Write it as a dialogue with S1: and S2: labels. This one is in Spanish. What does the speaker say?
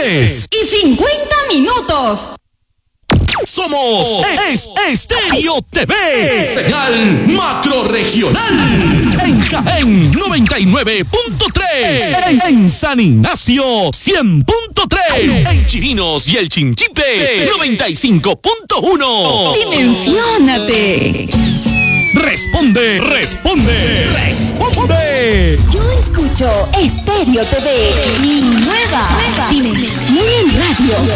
S1: 3:50.
S2: Somos Estéreo TV, señal macrorregional. En Jaén 99.3, en San Ignacio 100.3, en Chirinos y el Chinchipe 95.1.
S1: Dimensiónate.
S2: Responde.
S1: Yo escucho Estéreo TV, mi nueva dimensión en radio.